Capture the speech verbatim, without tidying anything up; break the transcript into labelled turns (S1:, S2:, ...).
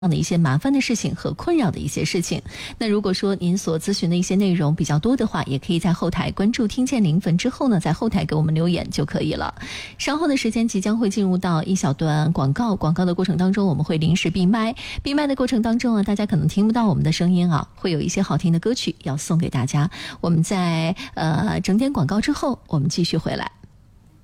S1: 的一些麻烦的事情和困扰的一些事情。那如果说您所咨询的一些内容比较多的话，也可以在后台关注听见零分之后呢，在后台给我们留言就可以了。稍后的时间即将会进入到一小段广告，广告的过程当中我们会临时闭麦，闭麦的过程当中啊，大家可能听不到我们的声音啊，会有一些好听的歌曲要送给大家。我们在呃整点广告之后，我们继续回来。